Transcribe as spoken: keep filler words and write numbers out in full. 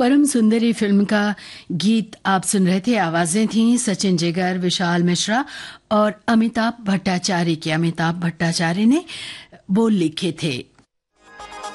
परम सुंदरी फिल्म का गीत आप सुन रहे थे। आवाजें थीं सचिन जिगर, विशाल मिश्रा और अमिताभ भट्टाचार्य की। अमिताभ भट्टाचार्य ने बोल लिखे थे।